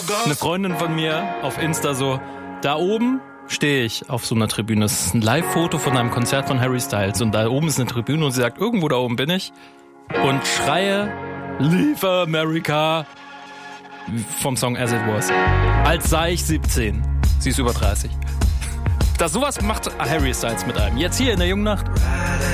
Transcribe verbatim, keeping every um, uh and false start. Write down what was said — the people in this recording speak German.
Eine Freundin von mir auf Insta so, da oben stehe ich auf so einer Tribüne. Das ist ein Live-Foto von einem Konzert von Harry Styles und da oben ist eine Tribüne und sie sagt, irgendwo da oben bin ich und schreie Leave America vom Song As It Was. Als sei ich siebzehn. Sie ist über dreißig. Das sowas macht Harry Styles mit einem. Jetzt hier in der Jungen Nacht.